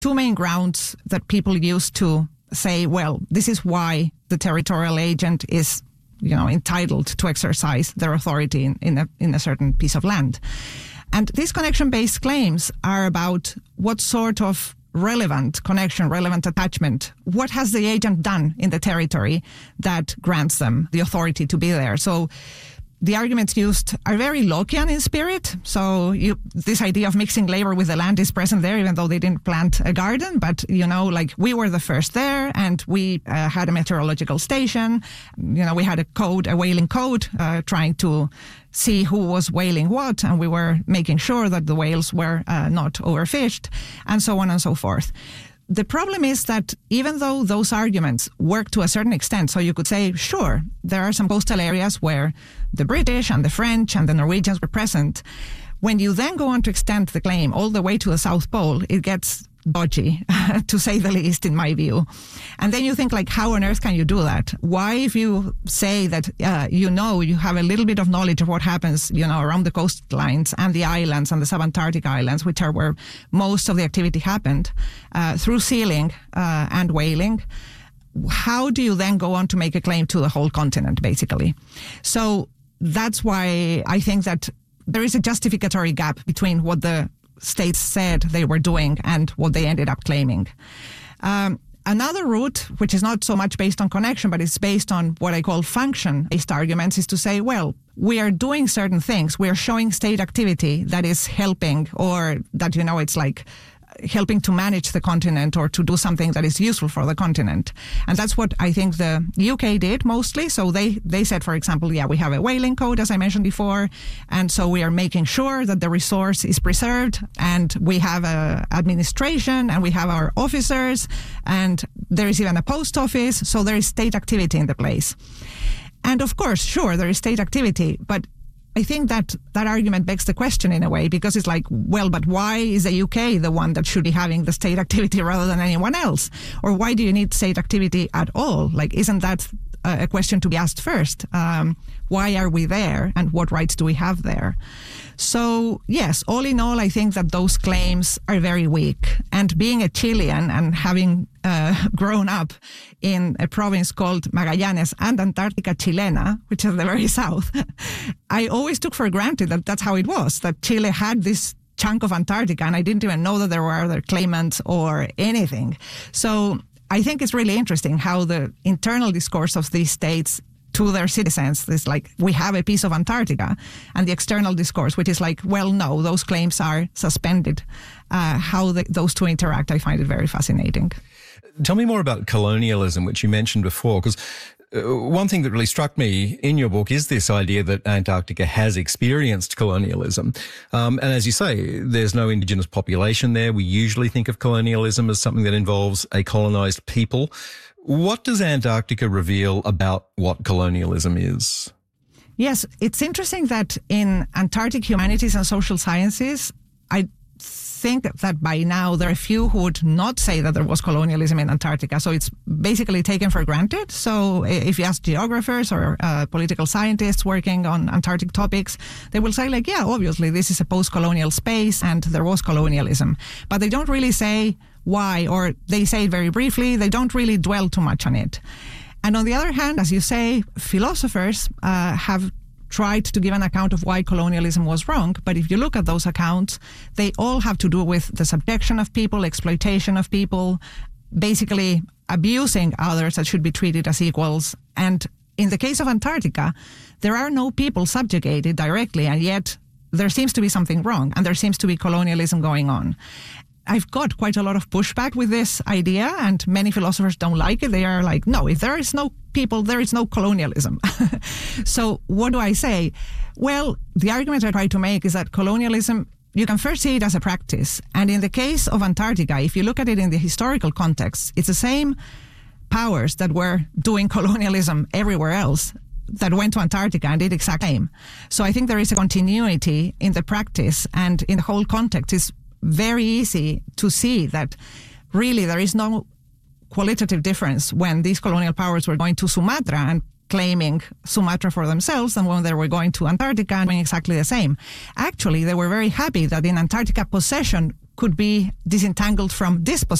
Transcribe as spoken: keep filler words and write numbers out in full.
two main grounds that people use to say, well, this is why the territorial agent is, you know, entitled to exercise their authority in, in, a, in a certain piece of land. And these connection-based claims are about what sort of relevant connection, relevant attachment, what has the agent done in the territory that grants them the authority to be there. So the arguments used are very Lockean in spirit. So you, this idea of mixing labor with the land is present there, even though they didn't plant a garden. But, you know, like we were the first there and we uh, had a meteorological station. You know, we had a code, a whaling code, uh, trying to see who was whaling what. And we were making sure that the whales were uh, not overfished and so on and so forth. The problem is that even though those arguments work to a certain extent, so you could say, sure, there are some coastal areas where the British and the French and the Norwegians were present. When you then go on to extend the claim all the way to the South Pole, it gets dodgy, to say the least, in my view. And then you think, like, how on earth can you do that? Why, if you say that, uh, you know, you have a little bit of knowledge of what happens, you know, around the coastlines and the islands and the subantarctic islands, which are where most of the activity happened, uh, through sealing uh, and whaling, how do you then go on to make a claim to the whole continent, basically? So that's why I think that there is a justificatory gap between what the states said they were doing and what they ended up claiming. Um, another route, which is not so much based on connection, but it's based on what I call function-based arguments, is to say, well, we are doing certain things. We are showing state activity that is helping, or that, you know, it's like helping to manage the continent or to do something that is useful for the continent. And that's what I think the U K did mostly. So they, they said, for example, yeah, we have a whaling code, as I mentioned before. And so we are making sure that the resource is preserved, and we have a administration and we have our officers, and there is even a post office. So there is state activity in the place. And of course, sure, there is state activity, but I think that that argument begs the question in a way, because it's like, well, but why is the U K the one that should be having the state activity rather than anyone else? Or why do you need state activity at all? Like, isn't that a question to be asked first? Um, why are we there, and what rights do we have there? So, yes, all in all, I think that those claims are very weak. And being a Chilean and having uh, grown up in a province called Magallanes and Antarctica Chilena, which is the very south, I always took for granted that that's how it was, that Chile had this chunk of Antarctica, and I didn't even know that there were other claimants or anything. So I think it's really interesting how the internal discourse of these states to their citizens is like, we have a piece of Antarctica, and the external discourse, which is like, well, no, those claims are suspended. Uh, how the, those two interact, I find it very fascinating. Tell me more about colonialism, which you mentioned before, because one thing that really struck me in your book is this idea that Antarctica has experienced colonialism. Um, and as you say, there's no indigenous population there. We usually think of colonialism as something that involves a colonized people. What does Antarctica reveal about what colonialism is? Yes, it's interesting that in Antarctic humanities and social sciences, I think that by now there are a few who would not say that there was colonialism in Antarctica. So it's basically taken for granted. So if you ask geographers or uh, political scientists working on Antarctic topics, they will say, like, yeah, obviously this is a post-colonial space and there was colonialism. But they don't really say why, or they say it very briefly. They don't really dwell too much on it. And on the other hand, as you say, philosophers uh, have tried to give an account of why colonialism was wrong. But if you look at those accounts, they all have to do with the subjection of people, exploitation of people, basically abusing others that should be treated as equals. And in the case of Antarctica, there are no people subjugated directly, and yet there seems to be something wrong, and there seems to be colonialism going on. I've got quite a lot of pushback with this idea, and many philosophers don't like it. They are like, no, if there is no people, there is no colonialism. So what do I say? Well, the argument I try to make is that colonialism, you can first see it as a practice. And in the case of Antarctica, if you look at it in the historical context, it's the same powers that were doing colonialism everywhere else that went to Antarctica and did exact same. So I think there is a continuity in the practice and in the whole context. It's very easy to see that really there is no qualitative difference when these colonial powers were going to Sumatra and claiming Sumatra for themselves and when they were going to Antarctica and doing exactly the same. Actually, they were very happy that in Antarctica possession could be disentangled from dispossession